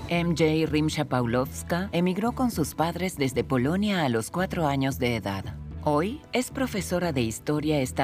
MJ Rimsza-Pawłowska emigró con sus padres desde Polonia a los 4 años de edad. Hoy es profesora de historia estadounidense